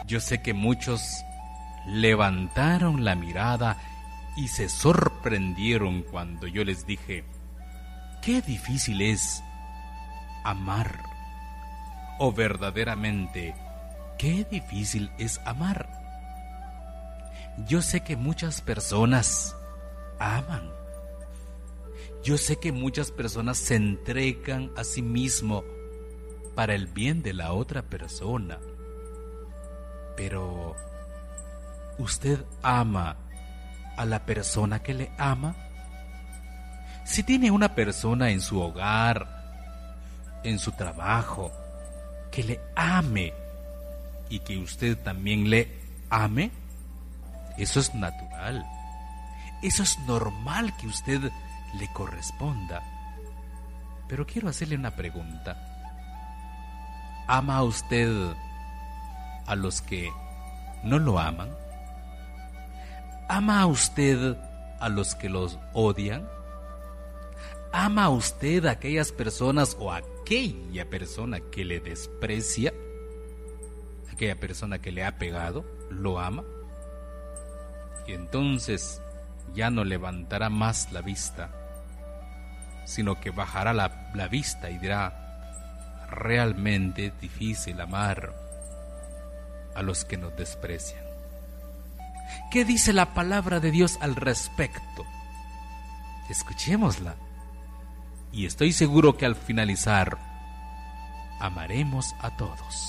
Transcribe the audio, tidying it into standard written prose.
Yo sé que muchos levantaron la mirada y se sorprendieron cuando yo les dije, qué difícil es amar. O verdaderamente, qué difícil es amar. Yo sé que muchas personas aman. Yo sé que muchas personas se entregan a sí mismo para el bien de la otra persona. Pero, ¿usted ama a la persona que le ama? Si tiene una persona en su hogar, en su trabajo, que le ame y que usted también le ame, eso es natural. Eso es normal que usted le corresponda. Pero quiero hacerle una pregunta. ¿Ama usted a los que no lo aman? ¿Ama usted a los que los odian? ¿Ama usted a aquellas personas o a aquella persona que le desprecia? ¿Aquella persona que le ha pegado? ¿Lo ama? Y entonces ya no levantará más la vista, sino que bajará la vista y dirá, realmente es difícil amar a los que nos desprecian. ¿Qué dice la palabra de Dios al respecto? Escuchémosla. Y estoy seguro que al finalizar, amaremos a todos.